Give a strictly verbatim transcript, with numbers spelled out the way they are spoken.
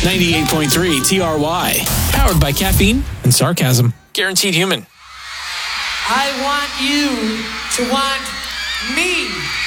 ninety-eight point three T R Y. Powered by caffeine and sarcasm. Guaranteed human. I want you to want me.